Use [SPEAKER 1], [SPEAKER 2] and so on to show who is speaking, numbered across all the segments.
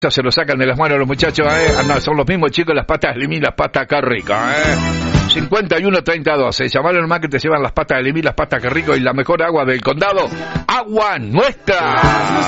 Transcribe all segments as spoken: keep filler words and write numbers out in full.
[SPEAKER 1] Se lo sacan de las manos los muchachos, eh. Ah, no, son los mismos chicos, las patas de limí, las patas acá ricas, eh. cincuenta y uno treinta doce. Llamalo nomás que te llevan las patas de limí, las patas que rico y la mejor agua del condado. Agua nuestra.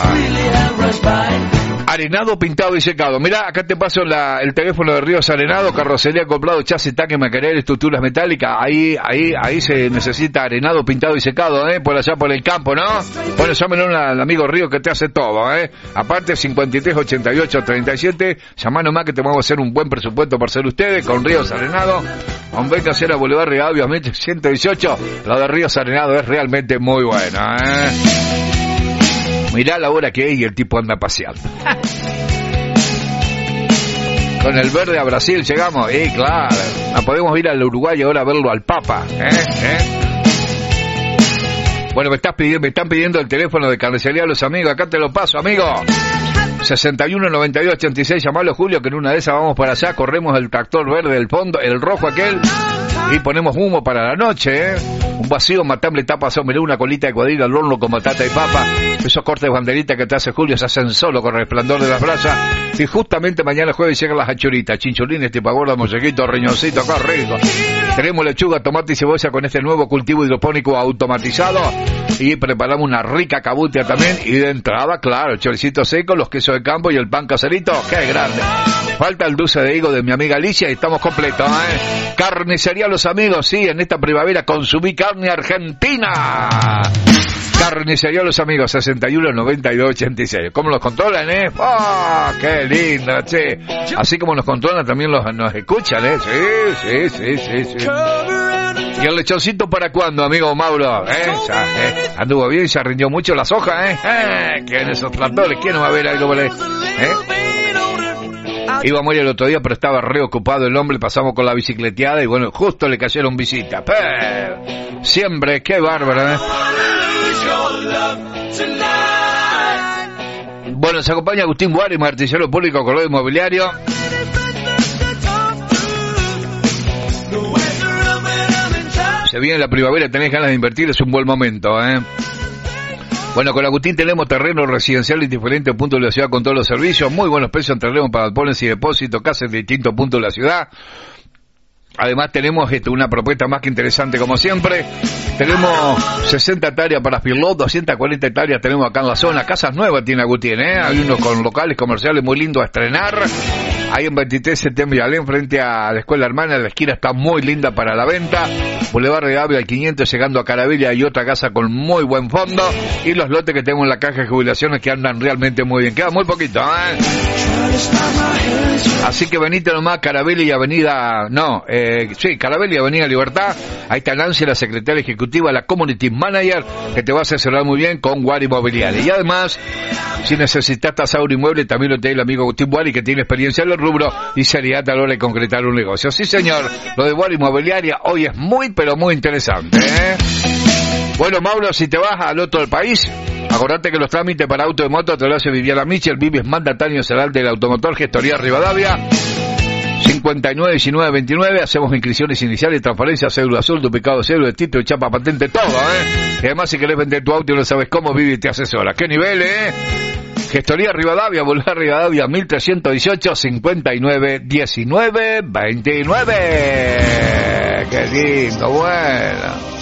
[SPEAKER 1] Arenado, pintado y secado. Mirá, acá te paso la, el teléfono de Ríos Arenado, carrocería comprado, chasis, taque, maquinaria, estructuras metálicas. Ahí, ahí, ahí se necesita arenado, pintado y secado, eh, por allá por el campo, ¿no? Bueno, llámenlo al amigo Río que te hace todo, eh. Aparte, cincuenta y tres ochenta y ocho treinta y siete, llamá nomás que te vamos a hacer un buen presupuesto por ser ustedes, con Ríos Arenado. Convenga a hacer a Boulevard Rivadavia mil ciento dieciocho. Lo de Ríos Arenado es realmente muy bueno, eh. Mirá la hora que es y el tipo anda paseando. Con el verde a Brasil llegamos, y eh, claro, no podemos ir al Uruguay ahora a verlo al Papa, ¿eh? ¿Eh? Bueno, me estás pidiendo, me están pidiendo el teléfono de Carnicería Los Amigos, acá te lo paso, amigo. sesenta y uno noventa y dos ochenta y seis, llamalo Julio, que en una de esas vamos para allá, corremos el tractor verde del fondo, el rojo aquel, y ponemos humo para la noche, ¿eh? Un vacío matable tapa, mirá, una colita de cuadrilla al horno con batata y papa. Esos cortes de banderita que te hace Julio se hacen solo con el resplandor de las brasas. Y justamente mañana jueves llegan las achuritas, chinchulines, tipo gorda, mollequito, riñoncito, acá rico. Tenemos lechuga, tomate y cebolla con este nuevo cultivo hidropónico automatizado. Y preparamos una rica cabutia también. Y de entrada, claro, choricito seco, los quesos de campo y el pan caserito. ¡Qué grande! Falta el dulce de higo de mi amiga Alicia y estamos completos, ¿eh? Carnicería Los Amigos, sí, en esta primavera consumí carne argentina. Carnicería Los Amigos, sesenta y uno noventa y dos ochenta y seis. ¿Cómo los controlan, eh? ¡Oh, qué lindo, che! Así como nos controlan, también los, nos escuchan, eh. Sí, sí, sí, sí, sí. ¿Y el lechoncito para cuándo, amigo Mauro? ¿Eh? Ya, eh. Anduvo bien, ya rindió mucho las hojas, eh. ¿Eh? ¿Quién esos tractores? ¿Quién no va a ver algo por ahí? ¿Eh? Iba a morir el otro día, pero estaba reocupado el hombre, pasamos con la bicicleteada y bueno, justo le cayeron visitas. Pero, siempre, qué bárbaro, ¿eh? Bueno, se acompaña Agustín Guari, martillero público, color inmobiliario. Se viene la primavera, tenés ganas de invertir, es un buen momento, ¿eh? Bueno, con Agustín tenemos terreno residencial en diferentes puntos de la ciudad con todos los servicios, muy buenos precios en terreno para galpones y depósitos, casas en distintos puntos de la ciudad. Además tenemos este, una propuesta más que interesante como siempre. Tenemos sesenta hectáreas para Firlot, doscientas cuarenta hectáreas tenemos acá en la zona. Casas nuevas tiene Agustín, ¿eh? Hay unos con locales comerciales muy lindos a estrenar. Hay en veintitrés de septiembre y Alén, frente a la Escuela Hermana, la esquina está muy linda para la venta. Boulevard de Ávila al quinientos, llegando a Caravilla, hay otra casa con muy buen fondo. Y los lotes que tenemos en la caja de jubilaciones que andan realmente muy bien. Queda muy poquito, ¿eh? Así que venite nomás, Caravilla y Avenida... No, eh, sí, Caravilla y Avenida Libertad. Ahí está Nancy, la secretaria ejecutiva, la Community Manager, que te va a asesorar muy bien con Guari Inmobiliaria. Y además, si necesitas tasar un inmueble, también lo tiene el amigo Agustín Guari, que tiene experiencia en el rubro y seriedad a la hora de concretar un negocio. Sí, señor, lo de Guari Inmobiliaria hoy es muy, pero muy interesante, ¿eh? Bueno, Mauro, si te vas al otro del país, acordate que los trámites para auto y moto te lo hace Viviana Michel, Vives mandatario general del automotor, Gestoría Rivadavia. cincuenta y nueve diecinueve veintinueve, hacemos inscripciones iniciales, transferencias, cédula azul, duplicado de cédula, de título, chapa, patente, todo, ¿eh? Y además, si querés vender tu auto y no sabes cómo, Vivi te asesora. ¿Qué nivel, eh? Gestoría Rivadavia, Boulevard Rivadavia, mil trescientos dieciocho, cincuenta y nueve diecinueve veintinueve. ¡Qué lindo, bueno!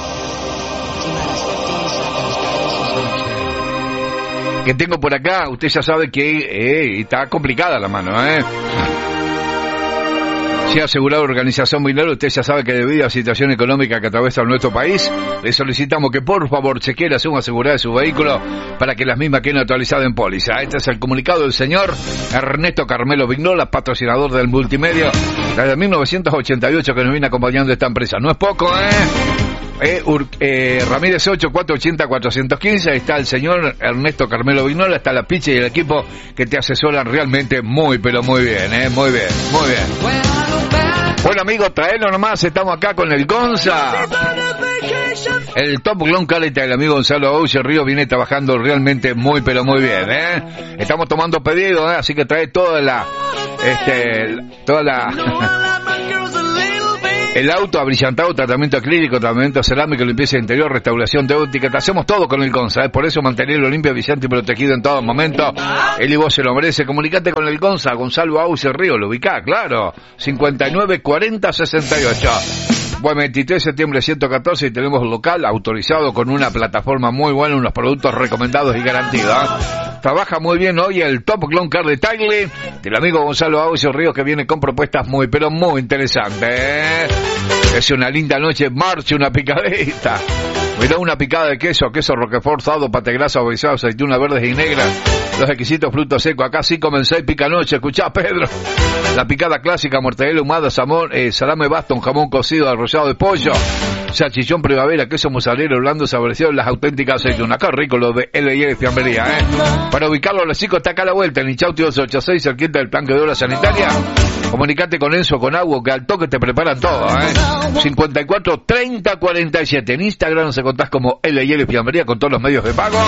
[SPEAKER 1] Que tengo por acá, usted ya sabe que eh, está complicada la mano, ¿eh? Si ha asegurado Organización Minera, usted ya sabe que debido a la situación económica que atraviesa nuestro país, le solicitamos que por favor se quiera hacer una asegurada de su vehículo para que las mismas queden actualizadas en póliza. Este es el comunicado del señor Ernesto Carmelo Vignola, patrocinador del multimedia desde mil novecientos ochenta y ocho que nos viene acompañando esta empresa. No es poco, ¿eh? Eh, Ur, eh, Ramírez ocho cuatro ocho cero cuatro uno cinco, ahí está el señor Ernesto Carmelo Vignola, está la picha y el equipo que te asesoran realmente muy, pero muy bien, eh, muy bien, muy bien. Bueno, amigos, traelo nomás, estamos acá con el Gonza. El Top Glon Caleta, el amigo Gonzalo Auche Río viene trabajando realmente muy, pero muy bien, eh. Estamos tomando pedidos, eh, así que trae toda la, este, toda la... el auto, abrillantado, tratamiento acrílico, tratamiento cerámico, limpieza interior, restauración de óptica. Te hacemos todo con el Gonza, ¿eh? Por eso mantenerlo limpio, brillante y protegido en todo momento. Él y vos se lo merece. Comunicate con el Gonza, Gonzalo Auce Río, lo ubicá, claro. cincuenta y nueve cuarenta sesenta y ocho. Bueno, veintitrés de septiembre ciento catorce y tenemos local autorizado con una plataforma muy buena, unos productos recomendados y garantidos. Trabaja muy bien hoy el Top Clone Car de Tagle, del amigo Gonzalo Auce Ríos, que viene con propuestas muy, pero muy interesantes, ¿eh? Es una linda noche, marche una picadita. Mirá, una picada de queso, queso roquefort, sado, pate grasa, obeizado, aceituna verdes y negras, los exquisitos frutos secos. Acá sí comencé pica noche, escuchá, Pedro. La picada clásica, mortadela ahumada, salmón, eh, salame baston, jamón cocido, arrollado de pollo, salchichón primavera, queso mozzarella blando, saboreado, las auténticas aceitunas. Qué rico lo de L y L Fiambrería, ¿eh? Para ubicarlo, los chicos, está acá a la vuelta, en Inchauti dos ochenta y seis, cerquita del Planque de Obra Sanitaria. Comunicate con Enzo, con Agua, que al toque te preparan todo, ¿eh? cincuenta y cuatro treinta cuarenta y siete. En Instagram se contás como L y L Fiambrería con todos los medios de pago.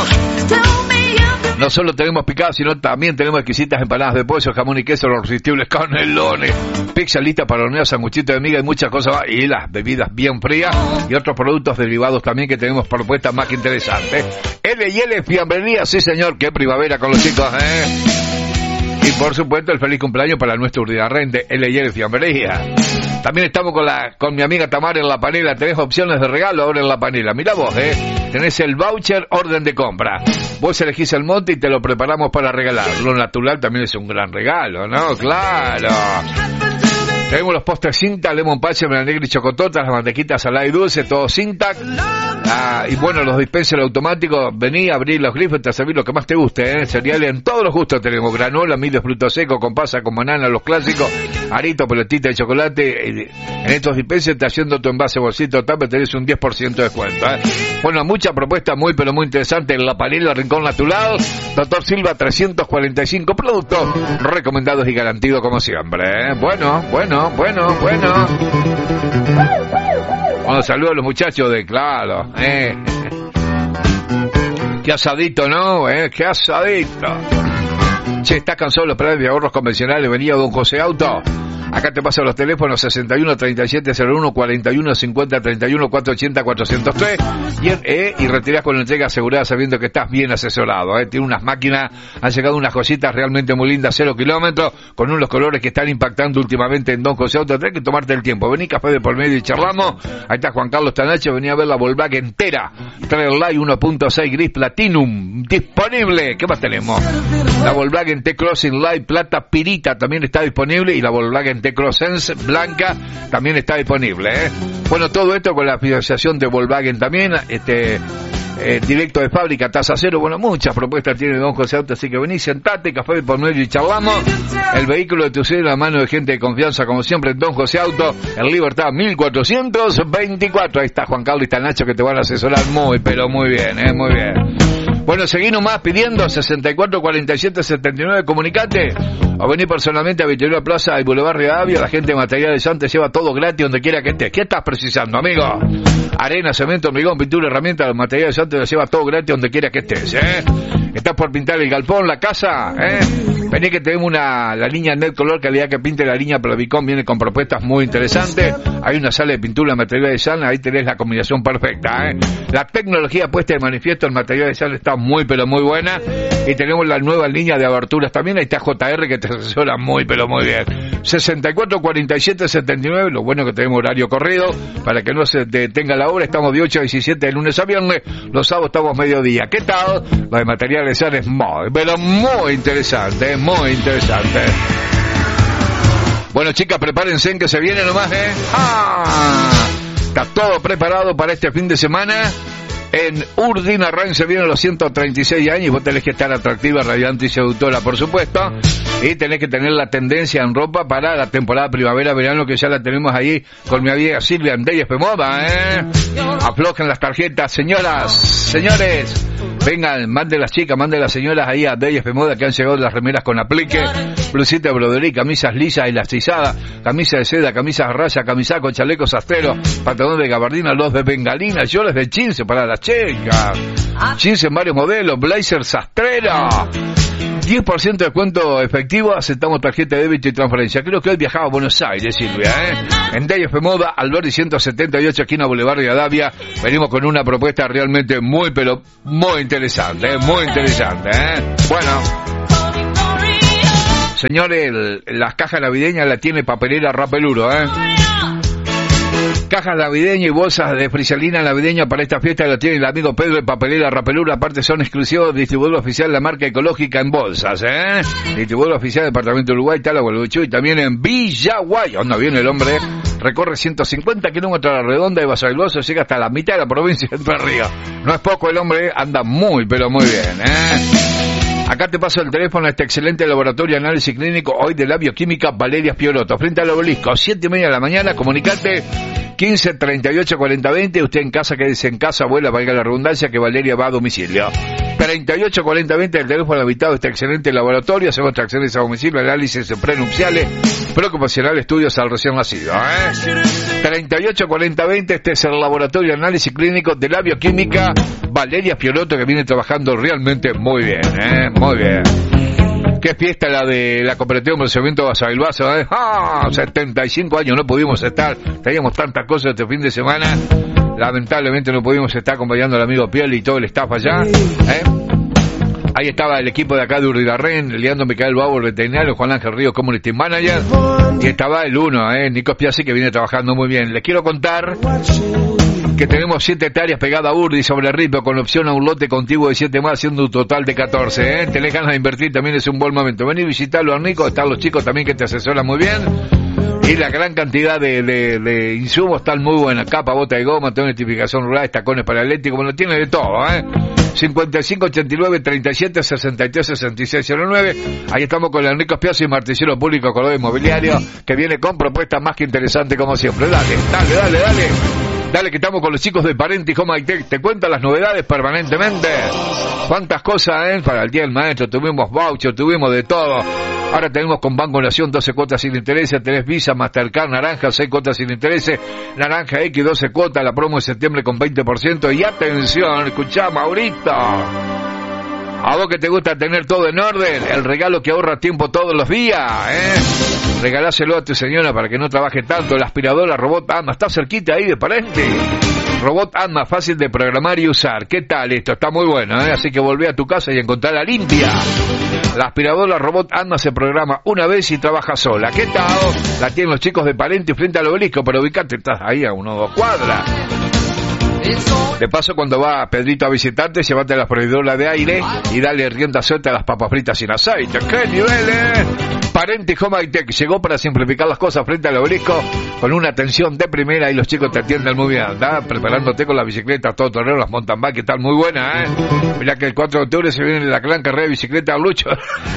[SPEAKER 1] No solo tenemos picadas, sino también tenemos exquisitas empanadas de pollo, jamón y queso, los irresistibles canelones, pizza lista para hornear, sanguchito de miga y muchas cosas más. Y las bebidas bien frías y otros productos derivados también que tenemos propuestas más que interesantes. L y L Fiambrería, sí señor, qué primavera con los chicos, ¿eh? Y por supuesto el feliz cumpleaños para nuestro Urdinarrente, L y L Fiambrería. También estamos con la con mi amiga Tamara en La Panela. Tenés opciones de regalo ahora en La Panela. Mirá vos, eh. Tenés el voucher orden de compra. Vos elegís el monte y te lo preparamos para regalar. Lo natural también es un gran regalo, ¿no? Claro. Tenemos los postres Cinta, lemon pache, negra y chocotortas, las mantequitas salada y dulce, todo Cintac. Ah, y bueno, los dispensers automáticos, vení, abrí los grifos, te serví lo que más te guste, ¿eh? Cereales en todos los gustos tenemos, granola, miles, frutos secos, con pasa, con banana, los clásicos, arito, pelotita de chocolate. En estos dispensers, te haciendo tu envase bolsito tapa, tenés un diez por ciento de descuento, ¿eh? Bueno, mucha propuesta muy, pero muy interesante en La Panela, Rincón Natural. Doctor Silva, trescientos cuarenta y cinco productos recomendados y garantidos como siempre, ¿eh? Bueno, bueno. Bueno, bueno. Bueno, saludos a los muchachos de Claro. Eh. Qué asadito, ¿no? Eh, qué asadito. Che, ¿estás cansado de los planes de ahorros convencionales? Venía Don José Auto. Acá te pasan los teléfonos sesenta y uno treinta y siete cero uno, cuarenta y uno cincuenta treinta y uno, cuatrocientos ochenta cuatrocientos tres y, eh, y retirás con la entrega asegurada sabiendo que estás bien asesorado, eh. Tiene unas máquinas, han llegado unas cositas realmente muy lindas, cero kilómetros, con unos colores que están impactando últimamente en Don José Auto. Tenés que tomarte el tiempo, vení, café de por medio y charlamos. Ahí está Juan Carlos Tanache, venía a ver la Volkswagen entera, Trailline uno punto seis Gris Platinum, disponible. ¿Qué más tenemos? La Volkswagen T-Crossing Light Plata Pirita también está disponible, y la Volkswagen T-Cross Sense blanca también está disponible, ¿eh? Bueno, todo esto con la financiación de Volkswagen también, este, eh, directo de fábrica, tasa cero. Bueno, muchas propuestas tiene Don José Auto, así que vení, sentate, café por medio y charlamos. El vehículo de tu cielo en la mano de gente de confianza, como siempre, Don José Auto, en Libertad mil cuatrocientos veinticuatro. Ahí está Juan Carlos y Tanacho, que te van a asesorar muy, pero muy bien, ¿eh? Muy bien. Bueno, seguí nomás pidiendo sesenta y cuatro cuarenta y siete setenta y nueve, comunicate o vení personalmente a Victoria Plaza y Boulevard Rivadavia. La gente de Materiales San te lleva todo gratis donde quiera que estés. ¿Qué estás precisando, amigo? Arena, cemento, hormigón, pintura, herramientas, los Materiales San te lleva todo gratis donde quiera que estés, ¿eh? ¿Estás por pintar el galpón, la casa? ¿Eh? Vení que tenemos una, la línea Net Color, calidad que pinte la línea Plavicón, viene con propuestas muy interesantes. Hay una sala de pintura en Materiales de San, ahí tenés la combinación perfecta, ¿eh? La tecnología puesta de manifiesto en Materiales de San está muy, pero muy buena. Y tenemos la nueva línea de aberturas también, ahí está J R, que te asesora muy, pero muy bien. sesenta y cuatro cuarenta y siete setenta y nueve, lo bueno que tenemos horario corrido, para que no se detenga la obra. Estamos de ocho a diecisiete de lunes a viernes, los sábados estamos mediodía. ¿Qué tal? La de Materiales de San es muy, pero muy interesante, muy interesante. Bueno, chicas, prepárense en que se viene nomás, ¿eh? ¡Ah! Está todo preparado para este fin de semana. En Urdinarrain se vienen los ciento treinta y seis años y vos tenés que estar atractiva, radiante y seductora, por supuesto. Y tenés que tener la tendencia en ropa para la temporada primavera-verano, que ya la tenemos ahí con mi amiga Silvia en D F Moda, ¿eh? Aflojen las tarjetas, señoras, señores. Vengan, manden las chicas, manden las señoras ahí a D F Moda, que han llegado las remeras con aplique, blusita de brodería, camisas lisas, elastizadas, camisa de seda, camisas de raya, camisa con chalecos asteros, pantalón de gabardina, los de bengalina, llores de chince para las chicas. jeans en varios modelos, blazer sastrero. diez por ciento de descuento efectivo, aceptamos tarjeta de débito y transferencia. Creo que hoy viajaba a Buenos Aires, Silvia, ¿eh? En D F Moda, Alberdi ciento setenta y ocho, esquina Boulevard de Adavia. Venimos con una propuesta realmente muy, pero muy interesante, ¿eh? Muy interesante, ¿eh? Bueno, señores, el, las cajas navideñas las tiene Papelera Rapeluro, ¿eh? Cajas navideñas y bolsas de frisalina navideña para esta fiesta lo tiene el amigo Pedro de Papelera Rapelura. Aparte son exclusivos, distribuidor oficial de la marca ecológica en bolsas, ¿eh? Distribuidor oficial del departamento de Uruguay, Tala, Gualeguaychú y también en Villaguay. Onda viene el hombre, recorre ciento cincuenta kilómetros a la redonda de Basavilbaso, llega hasta la mitad de la provincia de Entre Ríos. No es poco el hombre, anda muy, pero muy bien, ¿eh? Acá te paso el teléfono a este excelente laboratorio de análisis clínico hoy de la bioquímica Valeria Pioroto, frente al obelisco, siete y media de la mañana, comunicate quince, treinta y ocho, cuarenta, veinte, usted en casa, quédese en casa, abuela, valga la redundancia, que Valeria va a domicilio. treinta y ocho, cuarenta, veinte, el teléfono habitado de este excelente laboratorio, hacemos extracciones a domicilio, análisis prenupciales, preocupacional, estudios al recién nacido, ¿eh? treinta y ocho, cuarenta, veinte, este es el laboratorio de análisis clínico de la bioquímica Valeria Pioroto, que viene trabajando realmente muy bien, ¿eh? Muy bien. Qué fiesta la de la cooperativa de procesamiento de Basavilbaso, ¿eh? ¡Ah! setenta y cinco años no pudimos estar, teníamos tantas cosas este fin de semana, lamentablemente no pudimos estar acompañando al amigo Piel y todo el staff allá, ¿eh? Ahí estaba el equipo de acá de Urridarren, Leandro Micael Bauer, veterinario, Juan Ángel Río, Community Manager, y estaba el uno, ¿eh? Nico Spiazzi, que viene trabajando muy bien. Les quiero contar que tenemos siete hectáreas pegadas a Urdi sobre Ripo, con opción a un lote contiguo de siete más, siendo un total de catorce, ¿eh? Tenés ganas de invertir, también es un buen momento. Vení a visitarlo a Nico, están los chicos también que te asesoran muy bien. Y la gran cantidad de, de, de insumos están muy buenas. Capa, bota de goma, tengo identificación rural, tacones para eléctrico, bueno, tiene de todo, ¿eh? cincuenta y cinco, ochenta y nueve, treinta y siete, sesenta y tres, sesenta y seis, cero nueve. Ahí estamos con el Enrico Spiazzi, Martillero Público, Corredor Inmobiliario, que viene con propuestas más que interesantes como siempre. Dale, dale, dale, dale. Dale, que estamos con los chicos de Parenti Home Tech. Te cuentan las novedades permanentemente. Cuántas cosas, ¿eh? Para el Día del Maestro tuvimos voucher, tuvimos de todo. Ahora tenemos con Banco Nación doce cuotas sin interés, tenés Visa, Mastercard, Naranja, seis cuotas sin interés, Naranja X, doce cuotas, la promo de septiembre con veinte por ciento. Y atención, escuchá, Maurito, a vos que te gusta tener todo en orden, el regalo que ahorra tiempo todos los días, ¿eh? Regaláselo a tu señora para que no trabaje tanto. La aspiradora Robot Atma, está cerquita ahí de Parenti. Robot Atma, fácil de programar y usar. ¿Qué tal esto? Está muy bueno, ¿eh? Así que volvé a tu casa y encontrarla limpia. La aspiradora Robot Atma se programa una vez y trabaja sola. ¿Qué tal? La tienen los chicos de Parenti frente al obelisco, pero ubicate, estás ahí a uno o dos cuadras. De paso, cuando va Pedrito a visitarte, llévate la freidora de aire y dale rienda suelta a las papas fritas sin aceite. ¡Qué nivel, eh! Parenti Home Tech llegó para simplificar las cosas frente al obelisco con una atención de primera y los chicos te atienden muy bien. Andá preparándote con las bicicletas, todo torneo, las mountain bike, que están muy buenas, ¿eh? Mirá que el cuatro de octubre se viene la gran carrera de bicicleta a Lucho.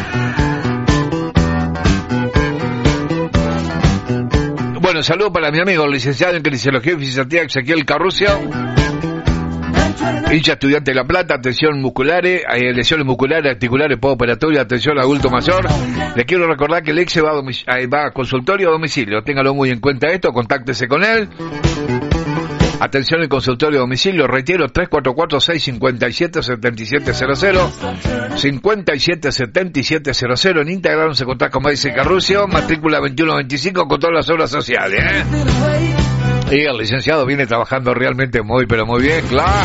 [SPEAKER 1] Bueno, saludo para mi amigo, el licenciado en Kinesiología y Fisiología, Ezequiel Carrucio. Hincha estudiante de La Plata, atención musculares, eh, lesiones musculares, articulares, postoperatoria, atención adulto mayor. Le quiero recordar que el ex va a, domic- va a consultorio a domicilio. Téngalo muy en cuenta esto, contáctese con él. Atención en consultorio a domicilio, reitero, tres cuatro cuatro, seis cinco siete, siete siete cero cero, cinco siete siete siete cero cero. En Instagram se contacta con Mauricio Carrucio, matrícula veintiuno veinticinco con todas las obras sociales, ¿eh? Y el licenciado viene trabajando realmente muy, pero muy bien, claro.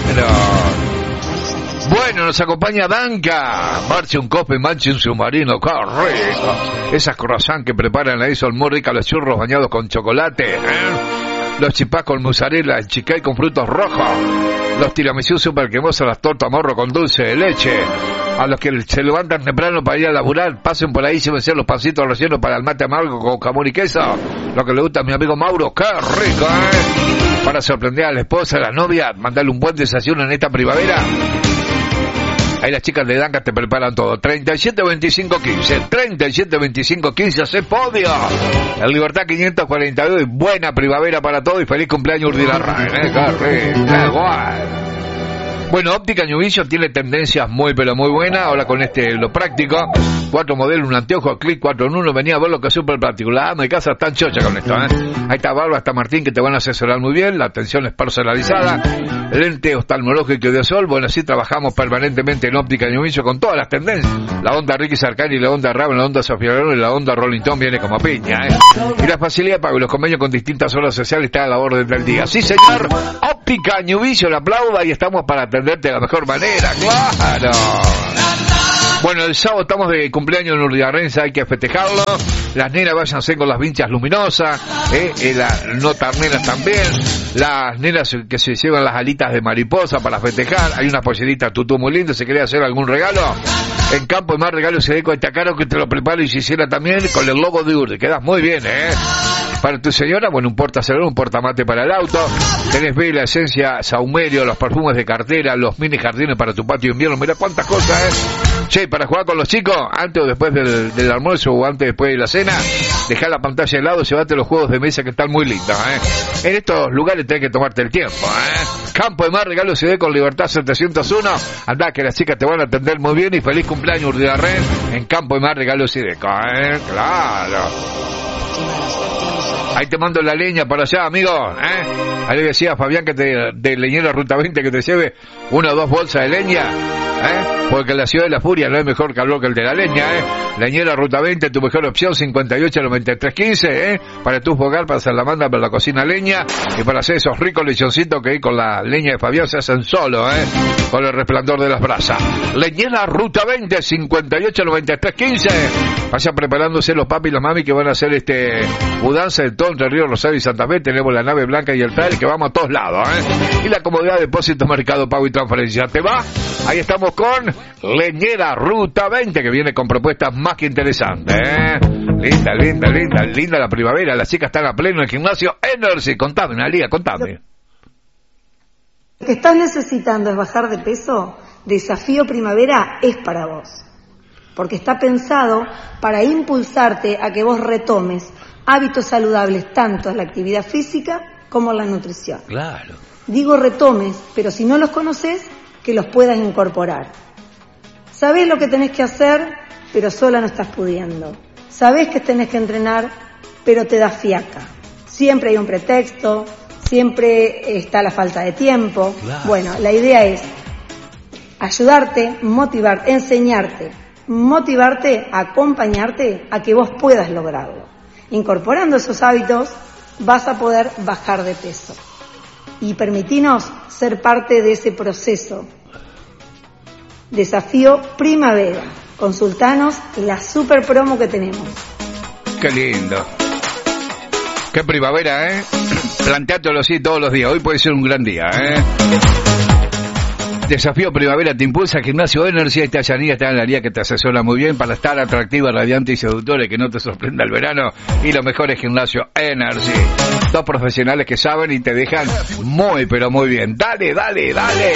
[SPEAKER 1] Bueno, nos acompaña Danca. Marche un cope, manche un submarino, qué rico. Esas croissants que preparan ahí son muy ricas, los churros bañados con chocolate, ¿eh? Los chipás con mozzarella, el chicay con frutos rojos, los tiramisú super cremosos, las tortas morro con dulce de leche. A los que se levantan temprano para ir a laburar, pasen por ahí, llévense los pancitos rellenos para el mate amargo con jamón y queso. Lo que le gusta a mi amigo Mauro, qué rico, ¿eh? Para sorprender a la esposa, a la novia, mandarle un buen desayuno en esta primavera. Ahí las chicas de Danca te preparan todo. treinta y siete veinticinco quince, treinta y siete veinticinco quince, hace podio. El Libertad quinientos cuarenta y dos, buena primavera para todo y feliz cumpleaños Urdirarrain, ¿eh? ¡Qué rico! ¡Qué guay! Bueno, Óptica Ñubillo tiene tendencias muy pero muy buenas, ahora con este lo práctico, cuatro modelos, un anteojo, clic cuatro en uno, venía a ver lo que es súper práctico, la ama de casa está chocha con esto, ¿eh? Ahí está Barba, está Martín que te van a asesorar muy bien, la atención es personalizada, lente oftalmológico y de sol, bueno, así trabajamos permanentemente en Óptica Ñubillo con todas las tendencias, la onda Ricky Sarkani, la onda Raven, la onda Sofía Loren y la onda Rolling Stone viene como piña, ¿eh? Y la facilidad para los convenios con distintas horas sociales está a la orden del día. Sí, señor, Óptica Ñubillo, la aplauda y estamos para atenderte de la mejor manera, claro. Bueno, el sábado estamos de cumpleaños en Urdiarrenza, hay que festejarlo. Las nenas váyanse con las vinchas luminosas, eh, eh, las no tarneras también. Las nenas que se llevan las alitas de mariposa para festejar. Hay una pollerita tutú muy linda, ¿se quiere hacer algún regalo? En Campo de Mar Regalo se deco está caro que te lo preparo y se hiciera también con el logo de Urde. Quedas muy bien, ¿eh? Para tu señora, bueno, un portacelular, un portamate para el auto. Tenés vela, esencia, saumerio, los perfumes de cartera, los mini jardines para tu patio de invierno. Mira cuántas cosas, ¿eh? Che, para jugar con los chicos, antes o después del, del almuerzo o antes después de la cena, dejá la pantalla de lado, llevate los juegos de mesa que están muy lindos, ¿eh? En estos lugares tenés que tomarte el tiempo, ¿eh? Campo de Mar Regalo C D con Libertad setecientos uno. Andá, que las chicas te van a atender muy bien y feliz cumpleaños Urdiarren en Campo de Mar Regalo C D, ¿eh? Claro. Ahí te mando la leña para allá, amigo, ¿eh? Ahí le decía a Fabián que te, de Leñera Ruta veinte que te lleve una o dos bolsas de leña, ¿eh? Porque la ciudad de la furia no es mejor calor que el de la leña, ¿eh? Leñera Ruta veinte, tu mejor opción, cincuenta y ocho noventa y tres quince, ¿eh? Para tu hogar, para hacer la manda, para la cocina leña y para hacer esos ricos lechoncitos que ahí con la leña de Fabián se hacen solo, ¿eh? Con el resplandor de las brasas. Leñera Ruta veinte, cincuenta y ocho noventa y tres quince. Vayan preparándose los papis y las mami que van a hacer este mudanza de todo entre Río Rosario y Santa Fe. Tenemos la nave blanca y el trail que vamos a todos lados, ¿eh? Y la comodidad de depósito, mercado, pago y transferencia. ¿Te va? Ahí estamos con Leñera Ruta veinte, que viene con propuestas más que interesantes, ¿eh? Linda, linda, linda, linda la primavera. Las chicas están a pleno en el gimnasio Energy. Contame, Analia, contame.
[SPEAKER 2] Lo que estás necesitando es bajar de peso. Desafío Primavera es para vos. Porque está pensado para impulsarte a que vos retomes hábitos saludables, tanto en la actividad física como en la nutrición.
[SPEAKER 1] Claro.
[SPEAKER 2] Digo retomes, pero si no los conoces, que los puedas incorporar. Sabés lo que tenés que hacer, pero sola no estás pudiendo. Sabés que tenés que entrenar, pero te da fiaca. Siempre hay un pretexto, siempre está la falta de tiempo. Claro. Bueno, la idea es ayudarte, motivar, enseñarte, motivarte, acompañarte a que vos puedas lograrlo. Incorporando esos hábitos, vas a poder bajar de peso. Y permitinos ser parte de ese proceso. Desafío Primavera. Consultanos la super promo que tenemos.
[SPEAKER 1] Qué lindo. Qué primavera, ¿eh? Planteátelo así todos los días. Hoy puede ser un gran día, ¿eh? Desafío Primavera te impulsa Gimnasio Energy. Esta Yanía está en la área que te asesora muy bien para estar atractiva, radiante y seductora y que no te sorprenda el verano. Y lo mejor es Gimnasio Energy. Dos profesionales que saben y te dejan muy, pero muy bien. Dale, dale, dale.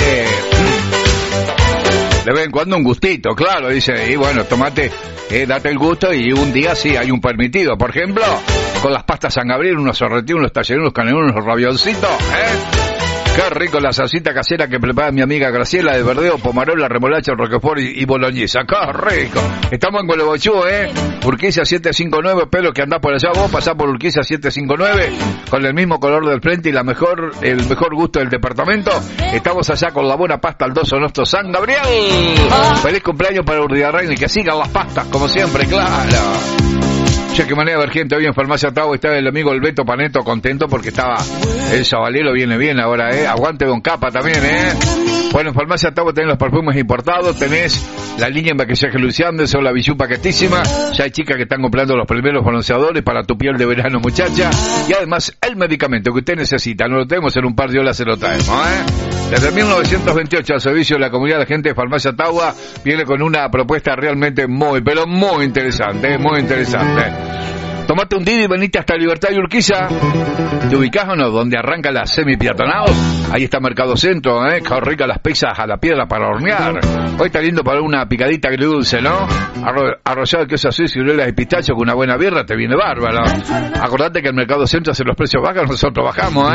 [SPEAKER 1] De vez en cuando un gustito, claro, dice. Y bueno, tomate, eh, date el gusto y un día sí hay un permitido. Por ejemplo, con las pastas San Gabriel, unos sorrentinos, unos talleres, unos canelones, unos ravioncitos, ¿eh? Qué rico la salsita casera que prepara mi amiga Graciela de verdeo, pomarola, remolacha, roquefort y, y boloñesa. ¡Qué rico! Estamos en Gualeguaychú, ¿eh? Urquiza setecientos cincuenta y nueve, pelo que andás por allá, vos pasás por Urquiza setecientos cincuenta y nueve, con el mismo color del frente y la mejor, el mejor gusto del departamento. Estamos allá con la buena pasta al doso nuestro San Gabriel. Feliz cumpleaños para Urdiarren y que sigan las pastas, como siempre, claro. Che, qué manera de ver gente hoy en Farmacia Tau. Está el amigo el Beto Paneto contento porque estaba el Sabalero, viene bien ahora, eh. Aguante Don Capa también, eh. Bueno, en Farmacia Tau tenés los perfumes importados, tenés la línea en maquillaje Luciano, son la bijú paquetísima. Ya hay chicas que están comprando los primeros bronceadores para tu piel de verano, muchacha. Y además, el medicamento que usted necesita, no lo tenemos, en un par de horas se lo traemos, eh. Desde mil novecientos veintiocho al servicio de la comunidad de gente de Farmacia Taua viene con una propuesta realmente muy, pero muy interesante, muy interesante. Tomate un Didi y venite hasta Libertad y Urquiza. ¿Te ubicás o no? Donde arranca la semi-peatonal. Ahí está Mercado Centro, ¿eh? Qué rica las pizzas a la piedra para hornear. Hoy está lindo para una picadita agridulce, ¿no? Arro- arrollado de queso azul, ciruelas y pistacho con una buena birra te viene bárbaro. Acordate que el Mercado Centro hace los precios bajos, nosotros bajamos, ¿eh?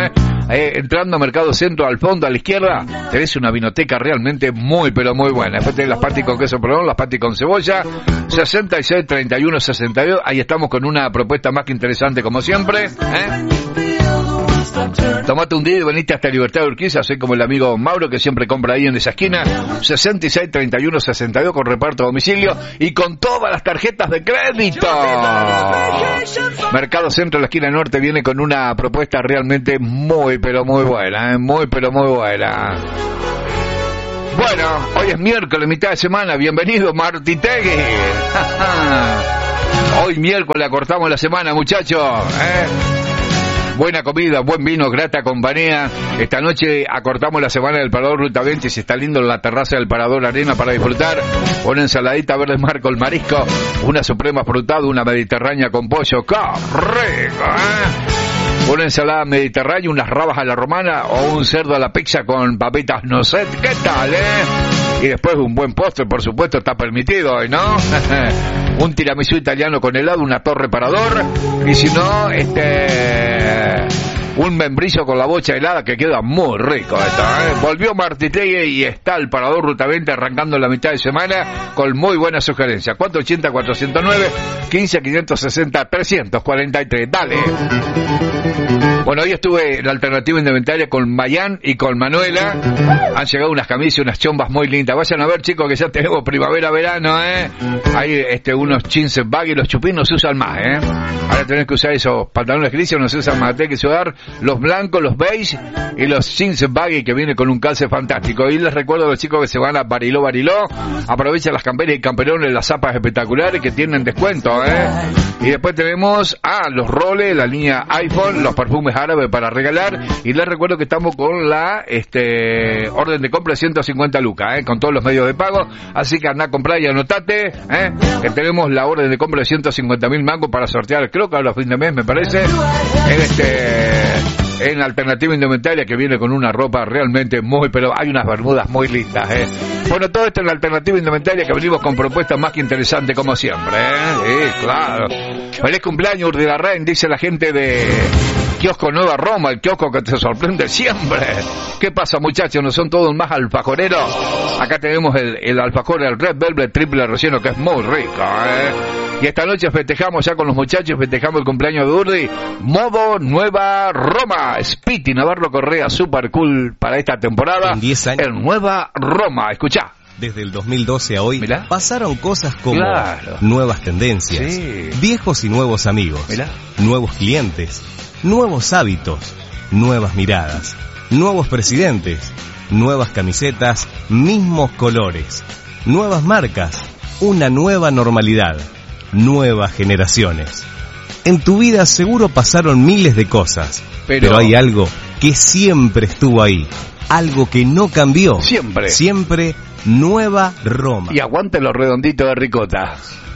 [SPEAKER 1] eh, entrando a Mercado Centro al fondo, a la izquierda, tenés una vinoteca realmente muy, pero muy buena. Después tenés las patis con queso perdón, las patis con cebolla, sesenta y seis, treinta y uno, sesenta y dos. Ahí estamos con una propuesta más que interesante como siempre, ¿eh? Tomate un día y venite hasta Libertad de Urquiza, soy como el amigo Mauro que siempre compra ahí en esa esquina, sesenta y seis, treinta y uno, sesenta y dos con reparto a domicilio y con todas las tarjetas de crédito. Mercado Centro, la esquina norte, viene con una propuesta realmente muy, pero muy buena, ¿eh? Muy, pero muy buena. Bueno, hoy es miércoles, mitad de semana, bienvenido Marti Tegui. Hoy miércoles acortamos la semana, muchachos, ¿eh? Buena comida, buen vino, grata compañía. Esta noche acortamos la semana del Parador Ruta veinte. Si está lindo en la terraza del Parador Arena para disfrutar. Una ensaladita verde mar con marisco, una suprema frutada, una mediterránea con pollo. ¡Qué rico, eh! Una ensalada mediterránea, unas rabas a la romana o un cerdo a la pizza con papitas no sé. ¿Qué tal, eh? Y después un buen postre, por supuesto, está permitido hoy, ¿no? Un tiramisú italiano con helado, una torre parador. Y si no, este... un membrillo con la bocha helada que queda muy rico esto, ¿eh? Volvió Marti Tegui y está el Parador Ruta veinte arrancando la mitad de semana con muy buenas sugerencias. cuatro ochenta, cuatrocientos nueve, quince, quinientos sesenta, trescientos cuarenta y tres. Dale. Bueno, hoy estuve en la alternativa indumentaria con Mayán y con Manuela. Han llegado unas camisas y unas chombas muy lindas. Vayan a ver, chicos, que ya tenemos primavera-verano, ¿eh? Hay este, unos jeans baggy, los chupín no se usan más, ¿eh? Ahora tenés que usar esos pantalones grises, no se usan más. Tenés que usar los blancos, los beige y los jeans baggy que viene con un calce fantástico. Y les recuerdo a los chicos que se van a Bariló, Bariló. Aprovechen las camperas y camperones, las zapas espectaculares que tienen descuento, ¿eh? Y después tenemos, ah, los roles, la línea iPhone, los perfumes árabes para regalar. Y les recuerdo que estamos con la este orden de compra de ciento cincuenta lucas, ¿eh? Con todos los medios de pago. Así que andá a comprar y anotate, ¿eh? Que tenemos la orden de compra de ciento cincuenta mil mangos para sortear, creo que ahora a fin de mes, me parece. En este... en Alternativa Indumentaria, que viene con una ropa realmente muy, pero hay unas bermudas muy lindas, ¿eh? Bueno, todo esto en la Alternativa Indumentaria, que venimos con propuestas más que interesantes como siempre, ¿eh? Sí, claro. Feliz cumpleaños, Urdilarrain, dice la gente de Kiosco Nueva Roma, el kiosco que te sorprende siempre. ¿Qué pasa, muchachos? ¿No son todos más alfajoreros? Acá tenemos el, el alfajor, el Red Velvet triple relleno, que es muy rico, ¿eh? Y esta noche festejamos ya con los muchachos, festejamos el cumpleaños de Urdi. Modo Nueva Roma. Spiti Navarro Correa, super cool para esta temporada.
[SPEAKER 3] En diez años.
[SPEAKER 1] En Nueva Roma. Escuchá.
[SPEAKER 3] Desde el dos mil doce a hoy,
[SPEAKER 1] Mirá.
[SPEAKER 3] Pasaron cosas como
[SPEAKER 1] Claro.
[SPEAKER 3] nuevas tendencias,
[SPEAKER 1] Sí.
[SPEAKER 3] viejos y nuevos amigos,
[SPEAKER 1] Mirá.
[SPEAKER 3] nuevos clientes, nuevos hábitos, nuevas miradas, nuevos presidentes, nuevas camisetas, mismos colores, nuevas marcas, una nueva normalidad, nuevas generaciones. En tu vida seguro pasaron miles de cosas,
[SPEAKER 1] Pero-
[SPEAKER 3] pero hay algo que siempre estuvo ahí, algo que no cambió.
[SPEAKER 1] Siempre.
[SPEAKER 3] Siempre Nueva Roma.
[SPEAKER 1] Y aguante los redonditos de ricota.